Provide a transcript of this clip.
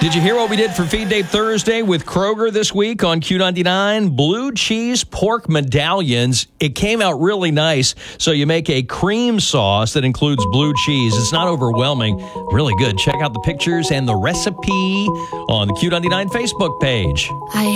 Did you hear what we did for Feed Day Thursday with Kroger this week on Q99? Blue cheese pork medallions. It came out really nice. So you make a cream sauce that includes blue cheese. It's not overwhelming. Really good. Check out the pictures and the recipe on the Q99 Facebook page.